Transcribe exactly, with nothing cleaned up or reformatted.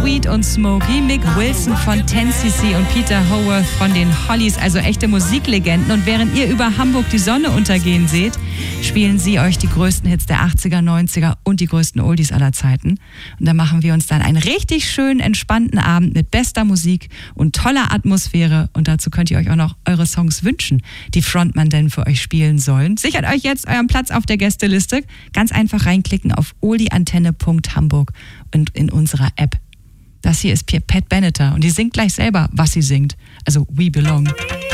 Sweet und Smokey, Mick Wilson von ten C C und Peter Howarth von den Hollies, also echte Musiklegenden. Und während ihr über Hamburg die Sonne untergehen seht, spielen sie euch die größten Hits der achtziger, neunziger und die größten Oldies aller Zeiten. Und da machen wir uns dann einen richtig schönen, entspannten Abend mit bester Musik und toller Atmosphäre. Und dazu könnt ihr euch auch noch eure Songs wünschen, die Frontmann denn für euch spielen sollen. Sichert euch jetzt euren Platz auf der Gästeliste. Ganz einfach reinklicken auf oldieantenne punkt hamburg und in unserer App. Das hier ist Pat Benatar und die singt gleich selber, was sie singt. Also We Belong.